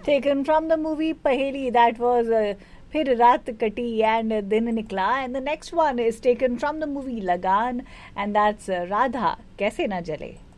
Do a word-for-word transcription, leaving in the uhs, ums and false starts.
Taken from the movie Paheli, that was uh, Phir Raat Kati and Din Nikla. And the next one is taken from the movie Lagan, and that's uh, Radha, Kaise Na Jale.